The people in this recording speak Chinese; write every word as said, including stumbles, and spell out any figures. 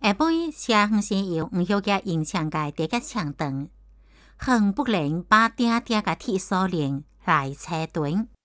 下晡车远先由黄小姐迎墙界第个抢灯，恨不能把爹爹个铁锁链来车断。